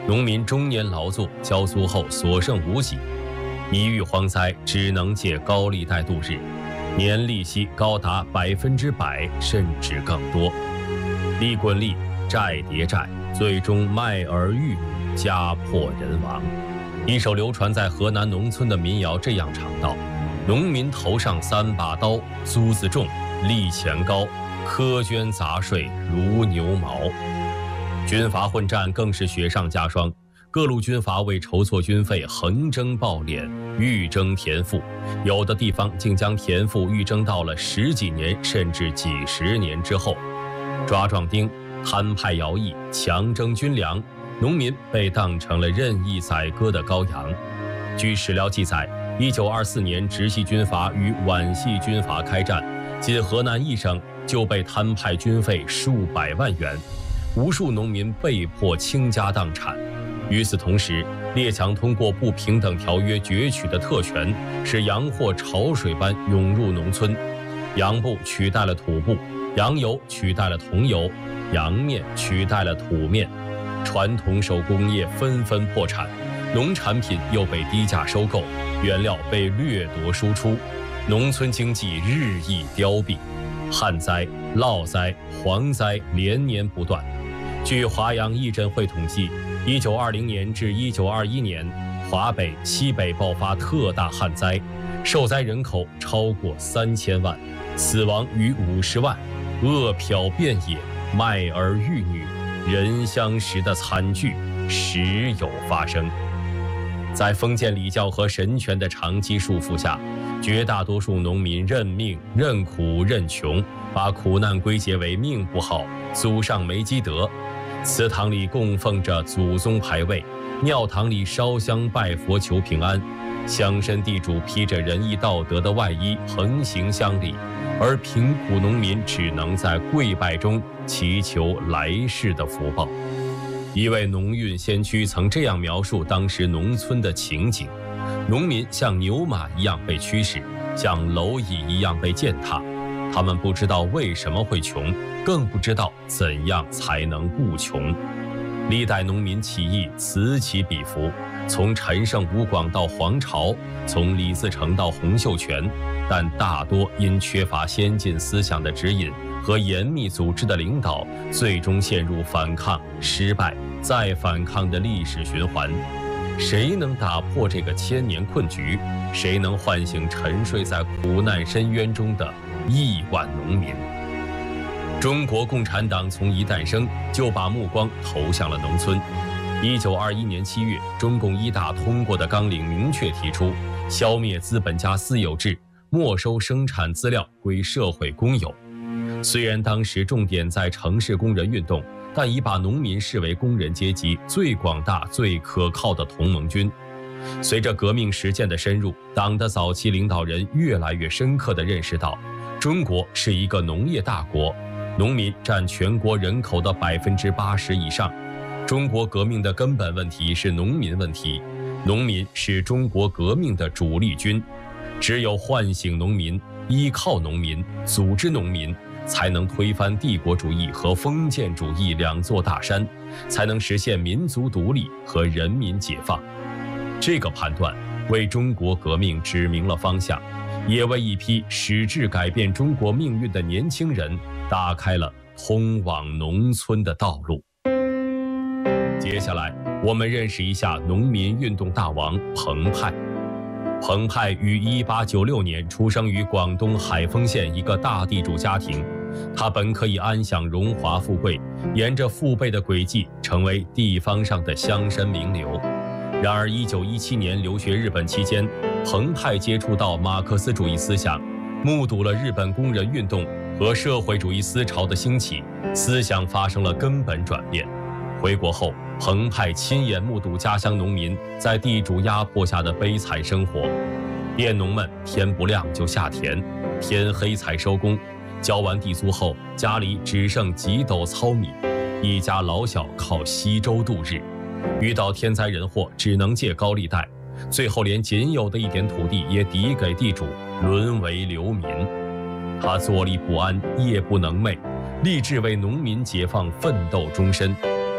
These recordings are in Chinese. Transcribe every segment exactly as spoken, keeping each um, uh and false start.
农民终年劳作，交租后所剩无几，一遇荒灾，只能借高利贷度日，年利息高达百分之百，甚至更多。利滚利，债叠债，最终卖儿育女，家破人亡。一首流传在河南农村的民谣这样唱道：农民头上三把刀，租子重，利钱高，苛捐杂税如牛毛。军阀混战更是雪上加霜，各路军阀为筹措军费，横征暴敛，欲征田赋，有的地方竟将田赋预征到了十几年甚至几十年之后。抓壮丁，摊派徭役，强征军粮，农民被当成了任意宰割的羔羊。据史料记载，一九二四年直系军阀与皖系军阀开战，仅河南一省就被摊派军费数百万元，无数农民被迫倾家荡产。与此同时，列强通过不平等条约攫取的特权，使洋货潮水般涌入农村，洋布取代了土布，洋油取代了铜油，洋面取代了土面，传统手工业纷纷破产，农产品又被低价收购，原料被掠夺输出，农村经济日益凋敝，旱灾、涝灾、蝗灾连年不断。据华阳议政会统计，一九二零年至一九二一年，华北、西北爆发特大旱灾，受灾人口超过三千万，死亡逾五十万，饿殍遍野，卖儿育女，人相食的惨剧时有发生。在封建礼教和神权的长期束缚下，绝大多数农民认命、认苦、认穷，把苦难归结为命不好，祖上没积德。祠堂里供奉着祖宗牌位，庙堂里烧香拜佛求平安，乡绅地主披着仁义道德的外衣横行乡里，而贫苦农民只能在跪拜中祈求来世的福报。一位农运先驱曾这样描述当时农村的情景：农民像牛马一样被驱使，像蝼蚁一样被践踏，他们不知道为什么会穷，更不知道怎样才能不穷。历代农民起义此起彼伏，从陈胜吴广到黄巢，从李自成到洪秀全，但大多因缺乏先进思想的指引和严密组织的领导，最终陷入反抗、失败、再反抗的历史循环。谁能打破这个千年困局？谁能唤醒沉睡在苦难深渊中的亿万农民？中国共产党从一诞生就把目光投向了农村。一九二一年七月，中共一大通过的纲领明确提出，消灭资本家私有制，没收生产资料归社会公有。虽然当时重点在城市工人运动，但已把农民视为工人阶级最广大、最可靠的同盟军。随着革命实践的深入，党的早期领导人越来越深刻地认识到，中国是一个农业大国，农民占全国人口的百分之八十以上。中国革命的根本问题是农民问题，农民是中国革命的主力军。只有唤醒农民，依靠农民，组织农民，才能推翻帝国主义和封建主义两座大山，才能实现民族独立和人民解放。这个判断为中国革命指明了方向，也为一批矢志改变中国命运的年轻人打开了通往农村的道路。接下来，我们认识一下农民运动大王彭湃。彭湃于一八九六年出生于广东海丰县一个大地主家庭，他本可以安享荣华富贵，沿着父辈的轨迹成为地方上的乡绅名流。然而一九一七年留学日本期间，彭湃接触到马克思主义思想，目睹了日本工人运动和社会主义思潮的兴起，思想发生了根本转变。回国后，彭湃亲眼目睹家乡农民在地主压迫下的悲惨生活。佃农们天不亮就下田，天黑才收工，交完地租后，家里只剩几斗糙米，一家老小靠稀粥度日。遇到天灾人祸，只能借高利贷，最后连仅有的一点土地也抵给地主，沦为流民。他坐立不安，夜不能寐，立志为农民解放奋斗终身。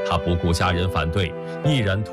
他不顾家人反对，毅然